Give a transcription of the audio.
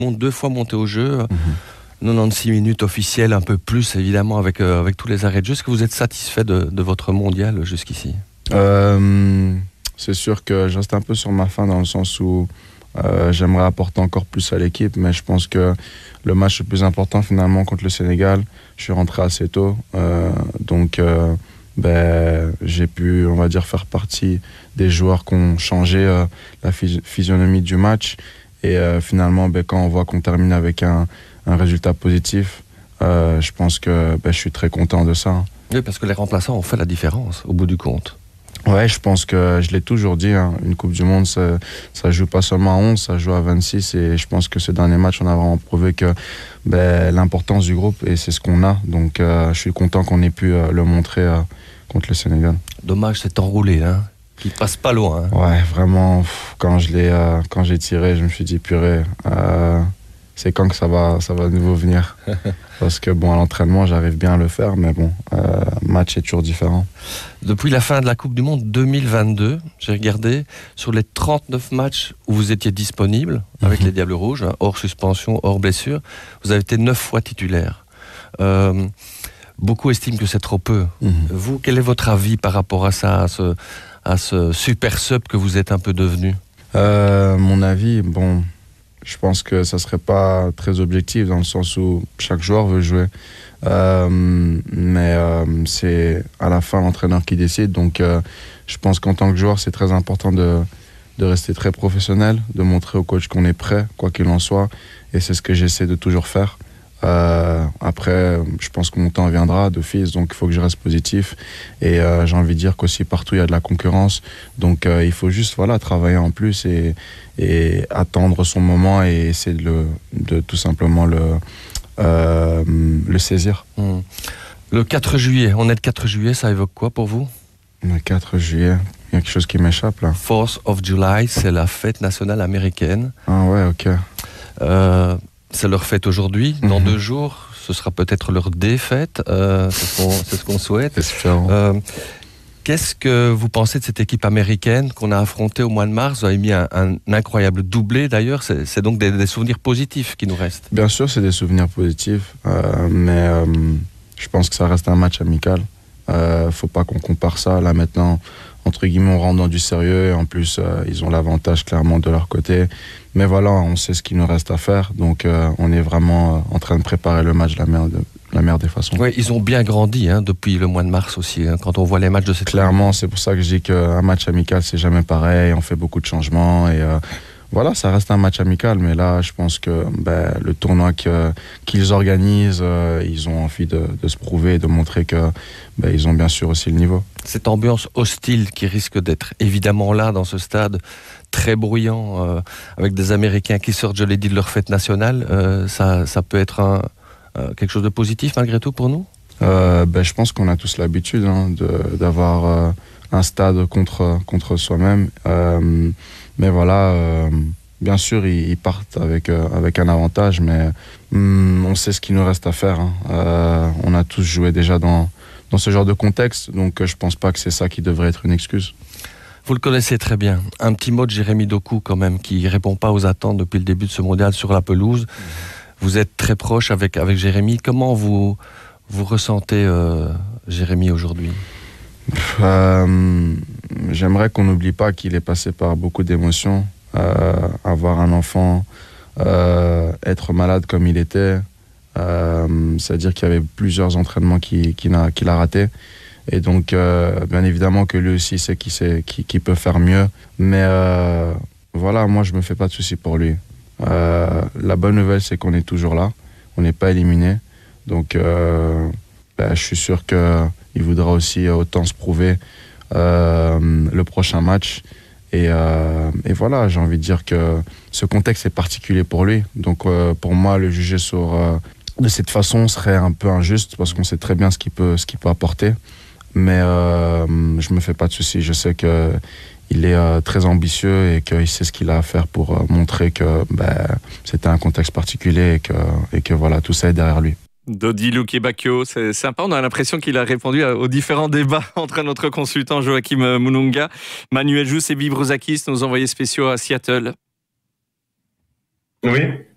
2 fois monté au jeu. 96 minutes officielles, un peu plus évidemment avec tous les arrêts de jeu. Est-ce que vous êtes satisfait de votre mondial jusqu'ici? C'est sûr que je reste un peu sur ma faim dans le sens où j'aimerais apporter encore plus à l'équipe, mais je pense que le match le plus important finalement contre le Sénégal, je suis rentré assez tôt, donc j'ai pu, on va dire, faire partie des joueurs qui ont changé la physionomie du match, et finalement quand on voit qu'on termine avec un résultat positif, je pense que je suis très content de ça. Oui, parce que les remplaçants ont fait la différence au bout du compte. Ouais, je pense que je l'ai toujours dit, hein, une Coupe du Monde, ça joue pas seulement à 11, ça joue à 26, et je pense que ces derniers matchs, on a vraiment prouvé que l'importance du groupe, et c'est ce qu'on a. Donc je suis content qu'on ait pu le montrer contre le Sénégal. Dommage, c'est enroulé, hein, qui passe pas loin. Hein. Ouais, vraiment, quand j'ai tiré, je me suis dit, purée, c'est quand que ça va de nouveau venir. Parce que à l'entraînement, j'arrive bien à le faire, mais match est toujours différent. Depuis la fin de la Coupe du Monde 2022, j'ai regardé, sur les 39 matchs où vous étiez disponible avec les Diables Rouges, hein, hors suspension, hors blessure, vous avez été 9 fois titulaire. Beaucoup estiment que c'est trop peu. Vous, quel est votre avis par rapport à ça, à ce super sub que vous êtes un peu devenu? Mon avis, je pense que ça serait pas très objectif dans le sens où chaque joueur veut jouer. Mais c'est à la fin l'entraîneur qui décide. Donc je pense qu'en tant que joueur, c'est très important de rester très professionnel, de montrer au coach qu'on est prêt, quoi qu'il en soit. Et c'est ce que j'essaie de toujours faire. Après, je pense que mon temps viendra d'office, donc il faut que je reste positif. Et j'ai envie de dire qu'aussi partout il y a de la concurrence, donc il faut juste travailler en plus et attendre son moment et essayer de tout simplement le saisir. Le 4 juillet, on est le 4 juillet, ça évoque quoi pour vous? Le 4 juillet, il y a quelque chose qui m'échappe là. 4th of July, c'est la fête nationale américaine. Ah ouais, ok. C'est leur fête aujourd'hui. Dans 2 jours, ce sera peut-être leur défaite. C'est ce qu'on souhaite. Qu'est-ce que vous pensez de cette équipe américaine qu'on a affrontée au mois de mars? Vous avez mis un incroyable doublé d'ailleurs. C'est donc des souvenirs positifs qui nous restent. Bien sûr, c'est des souvenirs positifs. Mais je pense que ça reste un match amical. Faut pas qu'on compare ça. Là maintenant, entre guillemets, on rentre dans du sérieux. Et en plus, ils ont l'avantage clairement de leur côté. Mais voilà, on sait ce qu'il nous reste à faire. Donc, on est vraiment en train de préparer le match de la meilleure des façons. Oui, ils ont bien grandi depuis le mois de mars aussi. Quand on voit les matchs de cette... Clairement, c'est pour ça que je dis qu'un match amical, c'est jamais pareil. On fait beaucoup de changements. Et voilà, ça reste un match amical. Mais là, je pense que le tournoi qu'ils organisent, ils ont envie de se prouver et de montrer que ils ont bien sûr aussi le niveau. Cette ambiance hostile qui risque d'être évidemment là dans ce stade, très bruyant, avec des Américains qui sortent, je l'ai dit, de leur fête nationale, ça peut être quelque chose de positif malgré tout pour nous? Je pense qu'on a tous l'habitude d'avoir un stade contre soi-même. Mais voilà, bien sûr, ils partent avec un avantage, mais on sait ce qu'il nous reste à faire. On a tous joué déjà dans ce genre de contexte, donc je pense pas que c'est ça qui devrait être une excuse. Vous le connaissez très bien. Un petit mot de Jérémy Doku quand même, qui répond pas aux attentes depuis le début de ce mondial sur la pelouse. Vous êtes très proche avec Jérémy. Comment vous ressentez Jérémy aujourd'hui? J'aimerais qu'on n'oublie pas qu'il est passé par beaucoup d'émotions. Avoir un enfant, être malade comme il était, c'est-à-dire qu'il y avait plusieurs entraînements qu'il a ratés. Et donc, bien évidemment que lui aussi sait qu'il peut faire mieux. Mais voilà, moi, je me fais pas de soucis pour lui. La bonne nouvelle, c'est qu'on est toujours là. On n'est pas éliminé. Donc, je suis sûr qu'il voudra aussi autant se prouver le prochain match. Et voilà, j'ai envie de dire que ce contexte est particulier pour lui. Donc, pour moi, le juger de cette façon serait un peu injuste parce qu'on sait très bien ce qu'il peut apporter. Mais je me fais pas de soucis. Je sais qu'il est très ambitieux et qu'il sait ce qu'il a à faire pour montrer que c'était un contexte particulier et que voilà, tout ça est derrière lui. Dodi Lukebakio, c'est sympa, on a l'impression qu'il a répondu aux différents débats entre notre consultant Joachim Mununga, Manuel Jousse et Vibrozakis, nos envoyés spéciaux à Seattle. Oui.